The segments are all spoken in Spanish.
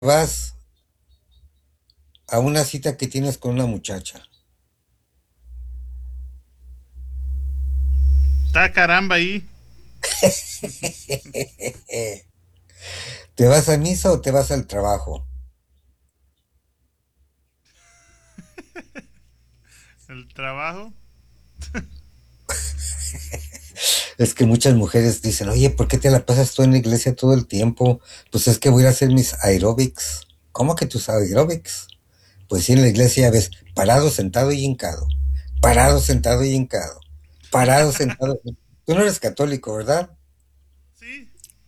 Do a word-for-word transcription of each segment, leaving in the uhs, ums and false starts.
Vas a una cita que tienes con una muchacha. Está caramba ahí. ¿Te vas a misa o te vas al trabajo? El trabajo. Es que muchas mujeres dicen, oye, ¿por qué te la pasas tú en la iglesia todo el tiempo? Pues es que voy a ir a hacer mis aeróbics. ¿Cómo que tus aeróbics? Pues sí, en la iglesia ya ves, parado, sentado y hincado. Parado, sentado y hincado. Parado, sentado. Tú no eres católico, ¿verdad? Sí.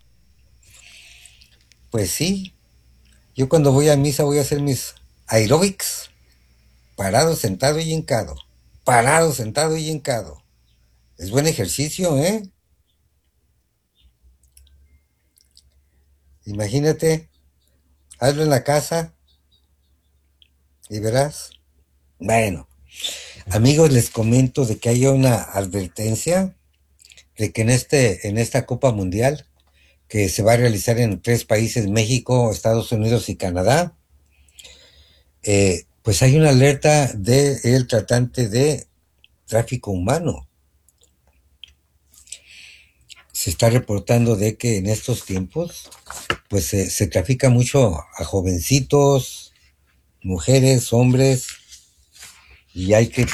Pues sí. Yo cuando voy a misa voy a hacer mis aeróbics. Parado, sentado y hincado. Parado, sentado y hincado. Es buen ejercicio, ¿eh? Imagínate, hazlo en la casa y verás. Bueno, amigos, les comento de que hay una advertencia de que en este, en esta Copa Mundial, que se va a realizar en tres países, México, Estados Unidos y Canadá, eh, pues hay una alerta del tratante de tráfico humano. Se está reportando de que en estos tiempos, pues se, se trafica mucho a jovencitos, mujeres, hombres, y hay que